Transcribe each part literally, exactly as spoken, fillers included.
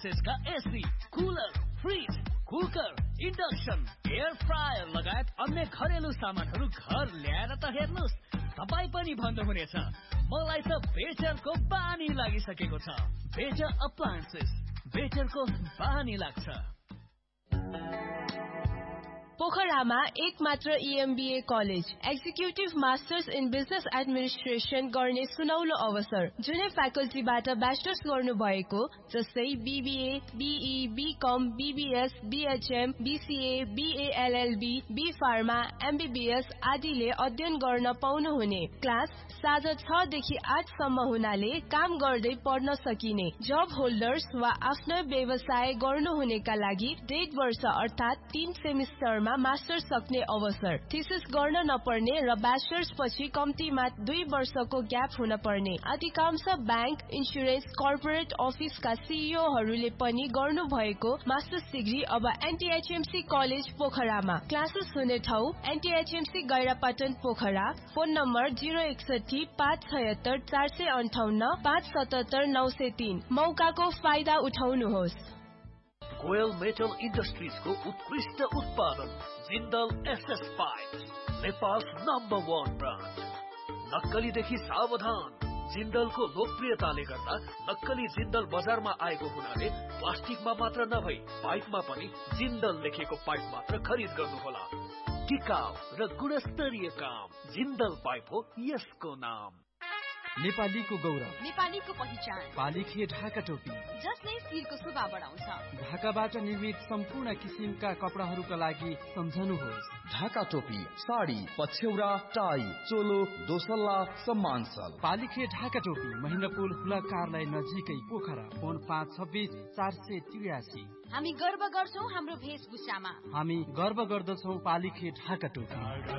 एप्लायन्सेसका AC, cooler, fridge, cooker, induction, air fryer लगायत अन्य घरेलु सामानहरू घर ल्याएर त हेर्नुस्, तपाईँ पनि भन्नुहुनेछ मलाई त बेटरको बानी लागिसकेको छ। बेटर एप्लायन्सेस, बेटरको बानी लाग्छ। पोखरामा एक मात्र ईएमबीए college, executive masters in business administration गर्ने सुनौलो अवसर। जुनै फ्याकल्टीबाट ब्याचलर्स गर्नु भएको जस्तै BBA, be, become, BBS, BHM, BCA, BLLB, be pharma, MBBS आदिले अध्ययन गर्न पाउनुहुने। क्लास साँझ छ देखि आठ सम्म हुनाले काम गर्दै पढ्न सकिने। जब होल्डर्स वा आफ्नो व्यवसाय गर्नुहुनेका लागि डेढ वर्ष अर्थात् तीन सेमिस्टरमा मास्टर्स सक्ने अवसर। थीसिस गर्न नपर्ने र ब्याचलर्स पछि कम्तीमा दुई वर्षको ग्याप हुन पर्ने। अधिकांश ब्याङ्क, इन्सुरेन्स, कर्पोरेट अफिसका सीईओहरूले पनि गर्नु भएको मास्टर्स डिग्री अब एनटीएचएमसी कलेज पोखरामा। क्लासेस हुने ठाउँ एनटीएचएमसी गैरापाटन पोखरा। फोन नम्बर जिरो एकसठी पाँच छयत्तर चार सय अन्ठाउन्न पाँच सतहत्तर नौ सय तीन। मौकाको फाइदा उठाउनुहोस्। गोयल मेटल इन्डस्ट्रिजको उत्कृष्ट उत्पादन Jindal SS pipe, Nepal number one brand. नक्कलीदेखि सावधान। जिन्दलको लोकप्रियताले गर्दा नक्कली जिन्दल बजारमा आएको हुनाले प्लास्टिकमा मात्र नभई पाइपमा पनि जिन्दल लेखेको पाइप मात्र खरिद गर्नुहोला। टिकाउ र गुणस्तरीय काम, जिन्दल पाइप हो यसको नाम। नेपालीको गौरव, नेपालीको पहिचान, पालिखे ढाका टोपी जसले शिरको शोभा बढाउँछ। ढाकाबाट निर्मित सम्पूर्ण किसिमका कपडाहरूका लागि सम्झनुहोस् ढाका टोपी, साडी, पछ्यौरा, टाई, चोलो, दोसल्ला, सम्मानसल। पालिखे ढाका टोपी, महिनापुल हुला कार्यालय नजिकै पोखरा। फोन पाँच छब्बिस चार सय त्रियासी। हामी गर्व गर्छौं हाम्रो वेशभूषामा। हामी गर्व गर्दछौं पालिखे ढाका टोपी।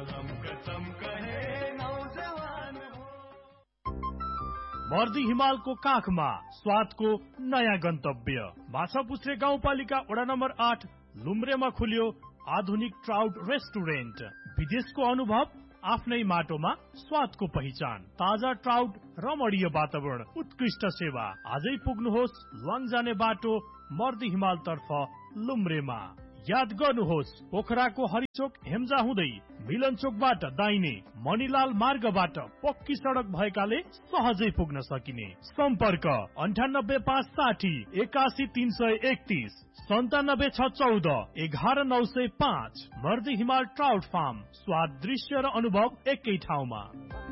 मर्दी हिमालको काखमा स्वादको नयाँ गन्तव्य। माछापुच्छ्रे गाउँपालिका वडा नम्बर आठ लुम्रेमा खुल्यो आधुनिक ट्राउट रेस्टुरेन्ट। विदेशको अनुभव आफ्नै माटोमा स्वादको पहिचान। ताजा ट्राउट, रमणीय वातावरण, उत्कृष्ट सेवा। आजै पुग्नुहोस् लङ जाने बाटो मर्दी हिमाल तर्फ लुम्रेमा। याद गर्नुहोस् पोखराको हरिचोक हेम्जा हुँदै मिलन चोकबाट दाहिने मणिलाल मार्गबाट पक्की सडक भएकाले सहजै पुग्न सकिने। सम्पर्क अन्ठानब्बे पाँच साठी एकासी तीन सय एकतीस सन्तानब्बे छ चौध एघार नौ सय पाँच। मर्दी हिमाल ट्राउट फार्म, स्वाद, दृश्य र अनुभव एकै ठाउँमा।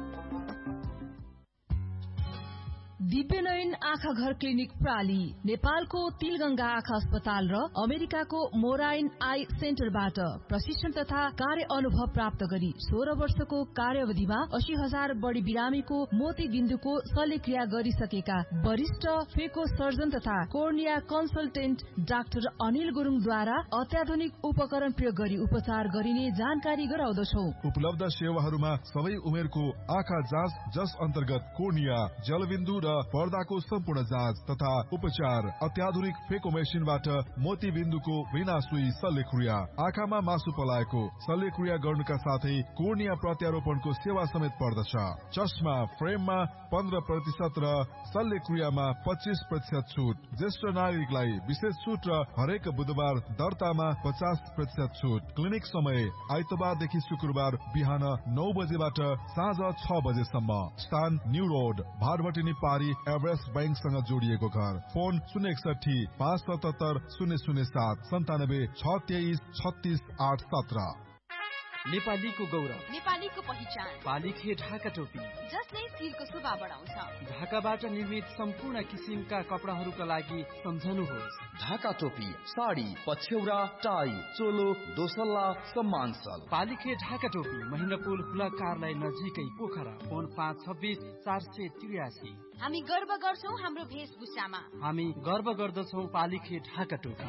दिव्यनयन आँखा घर क्लिनिक प्राली नेपालको तिलगंगा आँखा अस्पताल र अमेरिकाको मोराइन आई सेन्टरबाट प्रशिक्षण तथा कार्य अनुभव प्राप्त गरी सोह्र वर्षको कार्यावधिमा अस्सी हजार बढी बिरामीको मोती बिन्दुको शल्यक्रिया गरिसकेका वरिष्ठ फेको सर्जन तथा कोर्निया कन्सल्टेन्ट डाक्टर अनिल गुरुङद्वारा अत्याधुनिक उपकरण प्रयोग गरी उपचार गरिने जानकारी गराउँदछौ। उपलब्ध सेवाहरूमा सबै उमेरको आँखा जाँच, जस अन्तर्गत कोर्निया, जलबिन्दु र पर्दाको सम्पूर्ण जाँच तथा उपचार, अत्याधुनिक फेको मेसिनबाट मोती बिन्दुको बिना सुई शल्यक्रिया, आँखामा मासु पलाएको शल्यक्रिया गर्नुका साथै कोर्निया प्रत्यारोपणको सेवा समेत पर्दछ। चस्मा फ्रेममा पन्ध्र प्रतिशत र शल्यक्रियामा पच्चीस प्रतिशत छुट। ज्येष्ठ नागरिकलाई विशेष छुट र हरेक बुधबार दर्तामा पचास प्रतिशत छुट। क्लिनिक समय आइतबारदेखि शुक्रबार बिहान नौ बजेबाट साँझ छ बजेसम्म। स्थान न्यू रोड, भारभटिनी पारी, एभरेस्ट बैंकसँग जोडिएको घर। फोन शून्य एकसठी पाँच सतहत्तर शून्य शून्य सात सन्तानब्बे छ तेइस छत्तीस आठ सत्र। नेपालीको गौरव, नेपालीको पहिचान, पालिखे ढाका टोपी जसले शिरको शोभा बढाउँछ। ढाकाबाट निर्मित सम्पूर्ण किसिमका कपडाहरूका लागि सम्झनुहोस् ढाका टोपी, साडी, पछ्यौरा, टाई, चोलो, दोसल्ला, सम्मानसल। पालिखे ढाका टोपी, महिनापुल हुला कार्यालय नजिकै पोखरा। फोन पाँच छब्बिस चार सय त्रियासी। हामी गर्व गर्छौं हाम्रो वेशभूषामा। हामी गर्व गर्दछौं पालिखे ढाका टोपी।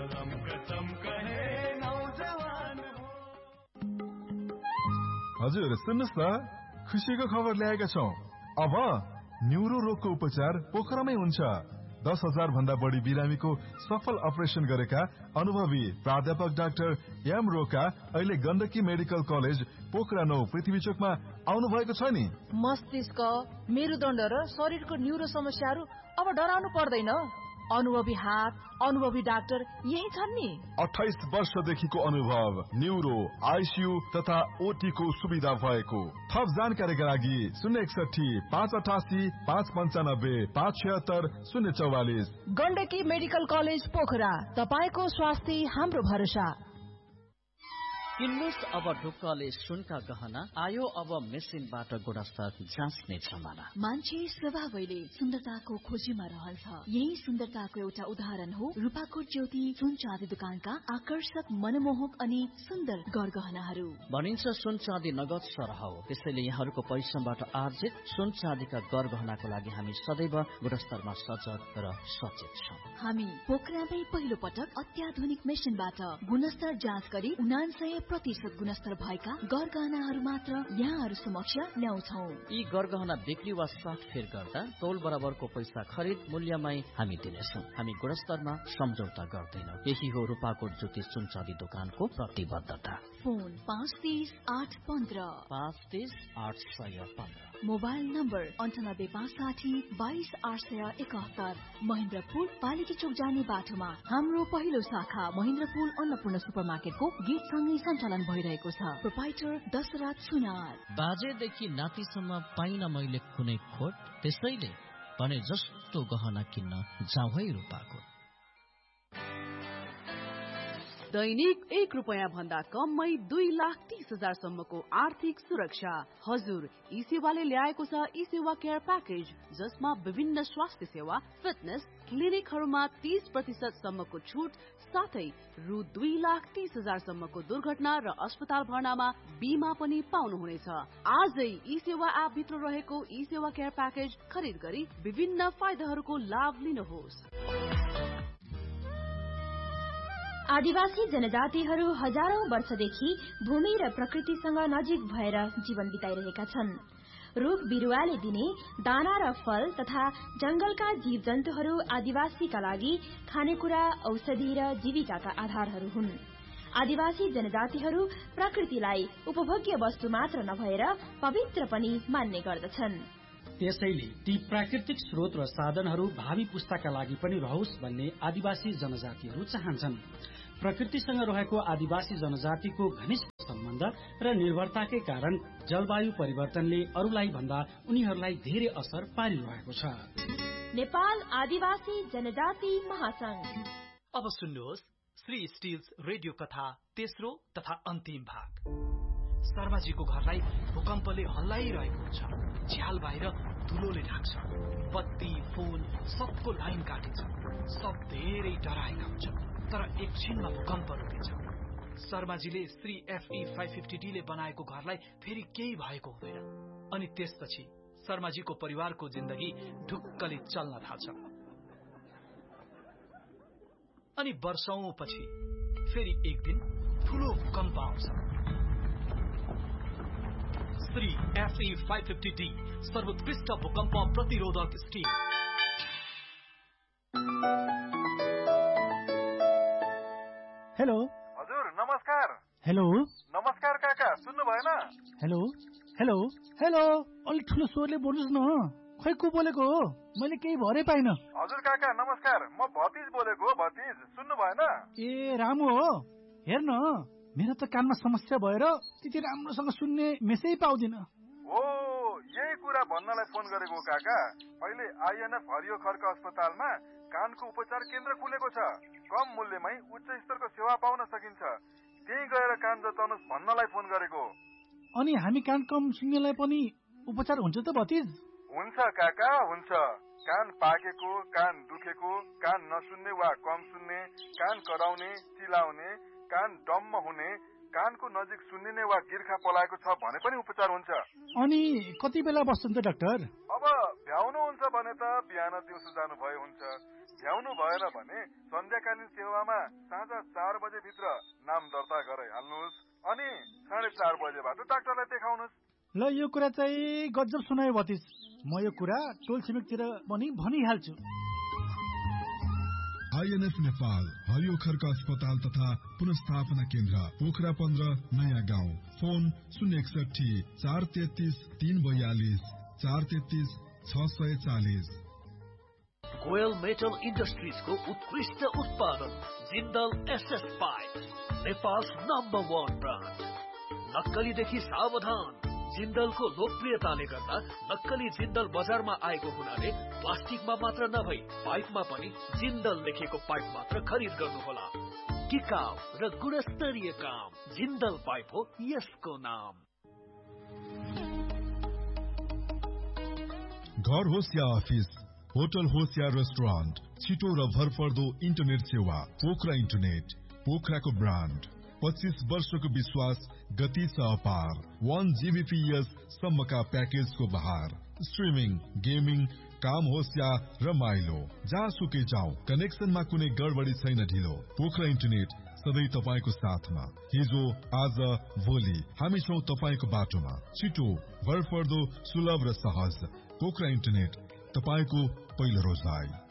हजुर सुन्नुहोस् न, खुसीको खबर ल्याएका छौं। अब न्युरो रोगको उपचार पोखरामै हुन्छ। दस हजार भन्दा बढी बिरामीको सफल अपरेसन गरेका अनुभवी प्राध्यापक डाक्टर एम रोका अहिले गण्डकी मेडिकल कलेज पोखरा नौ पृथ्वी चोकमा आउनु भएको छ नि। मस्तिष्क, मेरुदण्ड र शरीरको न्युरो समस्याहरू अब डराउनु पर्दैन। अनुभवी हात, अनुभवी डाक्टर यही छन् नि। अठाइस वर्षदेखिको अनुभव, न्युरो, आइसियू तथा ओटी को सुविधा भएको। थप जानकारीका लागि शून्य एकसठी पाँच अठासी पाँच पन्चानब्बे पाँच छिहत्तर शून्य चौवालिस। गण्डकी मेडिकल कलेज पोखरा, तपाईको स्वास्थ्य हाम्रो भरोसा। किन्नुहोस् अब ढुक्कले सुनका गहना, आयो अब मेसिनबाट गुणस्तर जाँच्ने जमाना। मान्छे स्वभावैले सुन्दरताको खोजीमा रहन्छ। यही सुन्दरताको एउटा उदाहरण हो रूपाकोट ज्योति सुन चाँदी दुकानका आकर्षक, मनमोहक अनि सुन्दर गरगहनाहरू। भनिन्छ सुन चाँदी नगद सरह हो, त्यसैले यहाँहरूको परिश्रमबाट आर्जित सुन चाँदीका गरगहनाको लागि हामी सदैव गुणस्तरमा सजग र सचेत छौँ। हामी पोखरामै पहिलो पटक अत्याधुनिक मेसिनबाट गुणस्तर जाँच गरी उनान्सय प्रतिशत गुणस्तर भएका गरगहनाहरू मात्र यहाँहरू समक्ष ल्याउँछौ। यी गरगहना बिक्री वा साटफेर गर्दा तौल बराबरको पैसा खरिद मूल्यमै हामी दिनेछौँ। हामी गुणस्तरमा सम्झौता गर्दैनौँ। यही हो रूपाकोट ज्योति सुन चाँदी दोकानको प्रतिबद्धता। फोन पाँच तीस आठ पन्ध्र पाँच तीस आठ सय पन्ध्र। मोबाइल नम्बर अन्ठानब्बे पाँच साठी बाइस आठ सय एकात्तर। महेन्द्रपुर पालिकी चोक जाने बाटोमा हाम्रो पहिलो शाखा महेन्द्रपुर अन्नपूर्ण सुपरमार्केटको गेटसँगै सञ्चालन भइरहेको छ। प्रोपाइटर दशरथ सुनार। बाजेदेखि नातिसम्म पाइन मैले कुनै खोट, त्यसैले भने जस्तो गहना किन्न जाउँ है रूपाकोट। दैनिक एक रुपियाँ भन्दा कममै दुई लाख तीस हजार सम्मको आर्थिक सुरक्षा। हजुर, ई सेवाले ल्याएको छ ई सेवा केयर प्याकेज, जसमा विभिन्न स्वास्थ्य सेवा, फिटनेस क्लिनिकहरूमा तीस प्रतिशत सम्मको छुट साथै रु दुई लाख तीस हजार सम्मको दुर्घटना र अस्पताल भर्नामा बीमा पनि पाउनुहुनेछ। आजै ई सेवा एप भित्र रहेको ई सेवा केयर प्याकेज खरिद गरी विभिन्न फाइदाहरूको लाभ लिनुहोस्। आदिवासी जनजातिहरू हजारौं वर्षदेखि भूमि र प्रकृतिसँग नजिक भएर जीवन बिताइरहेका छन्। रुख बिरुवाले दिने दाना र फल तथा जंगलका जीव जन्तुहरू आदिवासीका लागि खानेकुरा, औषधि र जीविकाका आधारहरू हुन्। आदिवासी जनजातिहरू प्रकृतिलाई उपभोग्य वस्तु मात्र नभएर पवित्र पनि मान्ने गर्दछन्। त्यसैले ती प्राकृतिक स्रोत र साधनहरू भावी पुस्ताका लागि पनि रहोस् भन्ने आदिवासी जनजातिहरू चाहन्छन्। प्रकृतिसँग रहेको आदिवासी जनजातिको घनिष्ठ सम्बन्ध र निर्भरताकै कारण जलवायु परिवर्तनले अरूलाई भन्दा उनीहरूलाई धेरै असर पारिरहेको छ। नेपाल आदिवासी जनजाति महासंघ। अब सुन्नुहोस् श्री स्टिल्स रेडियो कथा तेस्रो तथा अन्तिम भाग। शर्माजीको घरलाई भूकम्पले हल्लाइरहेको हुन्छ। झ्याल बाहिर धुलोले ढाक्छ। बत्ती, फोन सबको लाइन काटिन्छ। सब धेरै डराएका हुन्छन्, तर एकछिनमा भूकम्प रोकिन्छ। शर्माजीले Shri FE five fifty D ले बनाएको घरलाई फेरि केही भएको हुँदैन। अनि त्यसपछि शर्माजीको परिवारको जिन्दगी ढुक्कले चल्न थाल्छ। अनि वर्षौंपछि फेरि एक दिन ठूलो भूकम्प आउँछ। Shri FE five fifty D सर्वोत्कृष्ट भूकम्प प्रतिरोधक स्टिल। हेलो हजुर, नमस्कार। हेलो नमस्कार काका, सुन्नु भएन? हेलो हेलो हेलो अलि ठुलो स्वरले बोल्नुहोस् न। खै को बोलेको हो? मैले केही भरै पाइन। हजुर काका नमस्कार, म भतिज बोलेको हो। भतिज सुन्नु भएन? ए रामु हो। हेर्न, मेरो त कानमा समस्या भएर त्यति राम्रोसँग सुन्ने मेसै पाउँदिन। हो, यही कुरा भन्नलाई फोन गरेको काका। अहिले आइएनएफ हरियो खर्क अस्पतालमा कानको उपचार केन्द्र खुलेको छ। कम मूल्यमै उच्च स्तरको सेवा पाउन सकिन्छ। त्यही गएर कान जताउनुहोस् भन्नलाई फोन गरेको। अनि हामी कान कम सुन्नेलाई पनि उपचार हुन्छ त भतिज? हुन्छ काका, हुन्छ। कान पाकेको, कान दुखेको, कान नसुन्ने वा कम सुन्ने, कान कराउने, चिलाउने, कान डम्म हुने, कानको नजिक सुन्निने वा गिर्खा पलाएको छ भने पनि उपचार हुन्छ। अनि कति बेला बस्नुहुन्छ डाक्टर? अब भ्याउनु हुन्छ भने त बिहान दिउँसो जानु भए हुन्छ। भ्याउनु भएन भने सन्ध्याकालीन सेवामा साँझ चार बजे भित्र नाम दर्ता गराइहाल्नुहोस्। अनि साढे चार बजेबाट डाक्टरलाई देखाउनुहोस्। ल, यो कुरा चाहिँ गजब सुनायो भतिज। म यो कुरा टोल छिमेकतिर पनि भनिहाल्छु। आइएनएफ नेपाल हरियो खर्क अस्पताल तथा पुनस्थापना केन्द्र पोखरा पन्ध्र नयाँ गाउँ। फोन शून्य एकसठी चार तेत्तीस तीन बयालीस चार तेत्तीस छ सय चालिस। कोयल मेटल इन्डस्ट्रिजको उत्कृष्ट उत्पादन Jindal SS pipe, Nepal number one brand. नक्कलीदेखि सावधान। जिन्दलको लोकप्रियताले गर्दा नक्कली जिन्दल बजारमा आएको हुनाले प्लास्टिकमा मात्र नभई पाइपमा पनि जिन्दल लेखेको पाइप मात्र खरिद गर्नुहोला। टिकाउ र गुणस्तरीय काम जिन्दल पाइप हो यसको नाम। घर होस् या अफिस, होटल होस् या रेस्टुरेन्ट, छिटो र भरपर्दो इन्टरनेट सेवा पोखरा इन्टरनेट, पोखराको ब्रान्ड। पच्चीस वर्षको विश्वास, गति छ अपार। वन जीबीपीएस सम्मका प्याकेजको बहार। स्ट्रिमिङ, गेमिङ, काम होस् या रमाइलो, जहाँ सुकै जाउँ कनेक्सनमा कुनै गडबडी छैन ढिलो। पोखरा इन्टरनेट सधैँ तपाईको साथमा। हिजो, आज, भोलि हामी छौं तपाईको बाटोमा। छिटो, भरपर्दो, सुलभ र सहज। पोखरा इन्टरनेट, तपाईको पहिलो रोजगार।